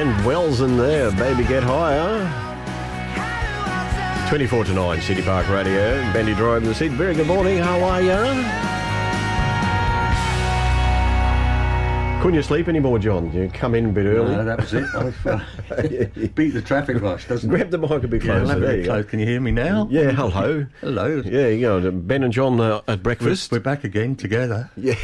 and Wells in there. Baby, get higher. 24 to 9, City Park Radio. Bendy Drive in the seat. Very good morning. How are you? Couldn't you sleep anymore, John? You come in a bit early. No, that was it. Beat the traffic rush, doesn't it? Grab the mic a bit closer. There you go. Can you hear me now? Yeah, hello. Hello. Yeah, you go. Ben and John at breakfast. We're back again together. Yeah.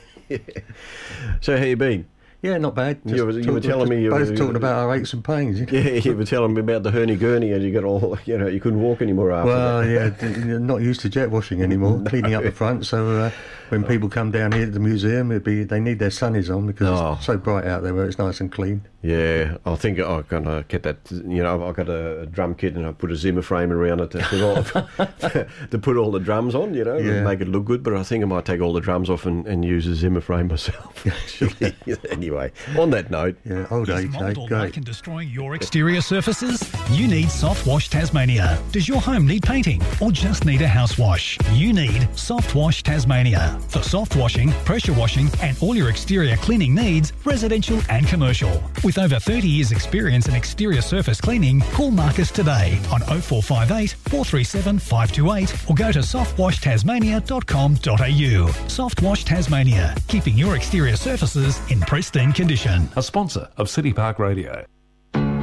So how you been? Yeah, not bad. You were telling me... Both talking about our aches and pains. Yeah, you were telling me about the hurdy-gurney and you got all... You know, you couldn't walk anymore after that. Well, yeah, not used to jet washing anymore, cleaning up the front, so... when people come down here to the museum, they need their sunnies on because it's so bright out there where it's nice and clean. Yeah, I think I'm going to get that, you know, I've got a drum kit and I put a Zimmer frame around it to put all the drums on, you know, and make it look good, but I think I might take all the drums off and use a Zimmer frame myself, actually. Anyway, on that note... Yeah, old age, Mould can destroy your exterior surfaces? You need Soft Wash Tasmania. Does your home need painting or just need a house wash? You need Soft Wash Tasmania. For soft washing, pressure washing and all your exterior cleaning needs, residential and commercial. With over 30 years experience in exterior surface cleaning, call Marcus today on 0458 437 528 or go to softwashtasmania.com.au. Soft Wash Tasmania, keeping your exterior surfaces in pristine condition. A sponsor of City Park Radio.